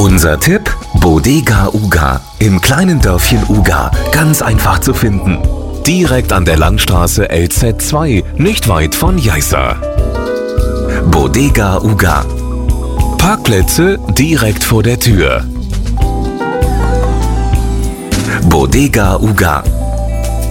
Unser Tipp: Bodega Uga im kleinen Dörfchen Uga, ganz einfach zu finden. Direkt an der Landstraße LZ2, nicht weit von Jeißa. Bodega Uga. Parkplätze direkt vor der Tür. Bodega Uga.